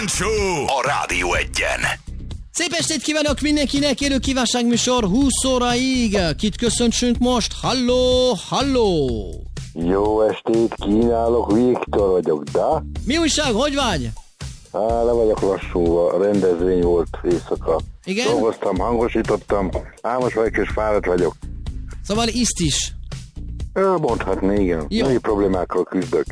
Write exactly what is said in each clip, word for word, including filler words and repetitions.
Weekend Show a Rádió Egyen. Szép estét kívánok mindenkinek, élő kívánságműsor húsz óraig. Kit köszöntsünk most? Halló, halló! Jó estét kínálok, Viktor vagyok, de? Mi újság, hogy vagy? Á, le vagyok lassúva, rendezvény volt éjszaka. Igen? Dolgoztam, hangosítottam, álmos vagyok és fáradt vagyok. Szóval iszt is. Ö, mondhatni, igen. Jó. Nagy problémákkal küzdök.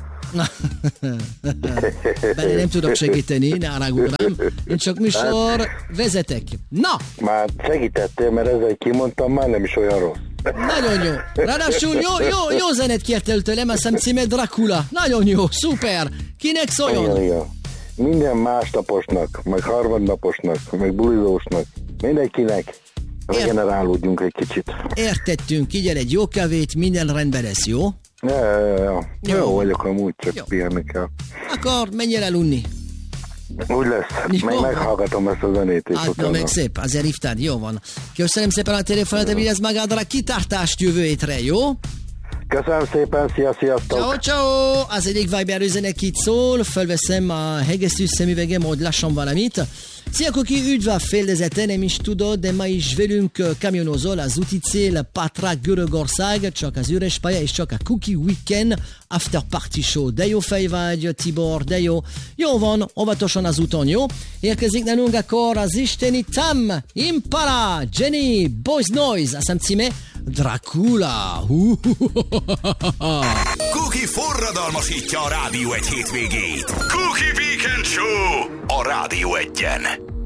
Bele nem tudok segíteni, ne haragudj rám. Én csak műsor vezetek. Na! Már segítettél, mert ezzel kimondtam, már nem is olyan rossz. Nagyon jó. Ráadásul jó, jó, jó zenét kértél tőlem, azt hiszem címe Dracula. Nagyon jó, szuper. Kinek szóljon? Igen, igen. Minden másnaposnak, meg harmadnaposnak, meg bulizósnak, mindenkinek regenerálódjunk egy kicsit. Értettünk, így egy jó kávét, minden rendben lesz, jó? Ja, ja, ja. Jó. Jó vagyok amúgy, csak Jó. pihenni kell. Akkor menjél el unni. Úgy lesz, Jó. meg meghallgatom ezt a zenét, és Hát, no, utána. meg szép, azért hívtad, jó van. Köszönöm szépen a telefonát, vigyázz magadra, kitartást jövő hétre, jó? Köszönöm szépen, szia, sziasztok! Ciao, ciao! Az egyik Viber üzenet itt szól, felveszem a hegesztő szemüvegem, hogy lassan valamit. Szia Kuki, üdv a fedélzeten, nem is tudod, de ma is velünk kamionozol az úti cél Patra, Görögország, csak az üres pálya és csak a Kuki Weekend After Party Show. De jó fej vagy, Tibor, de jó. Jó van, óvatosan az úton, jó? Érkezik nálunk akkor az isteni Tam, Impala, Jenny, Boys Noise, a szám címe Dracula. Cookie forradalmasítja a Rádió Egy hétvégét. Cookie Weekend Show a Rádió Egyen.